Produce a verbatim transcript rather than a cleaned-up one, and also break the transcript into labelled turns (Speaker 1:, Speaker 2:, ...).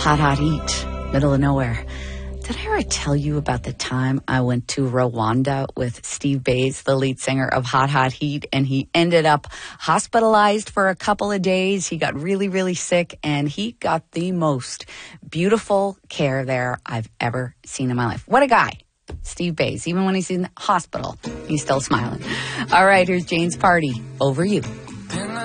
Speaker 1: Hot, hot heat, middle of nowhere. Did I ever tell you about the time I went to Rwanda with Steve Bays, the lead singer of Hot, Hot Heat, and he ended up hospitalized for a couple of days. He got really, really sick, and he got the most beautiful care there I've ever seen in my life. What a guy. Steve Bays. Even when he's in the hospital, he's still smiling. All right, here's Jane's Party. Over you.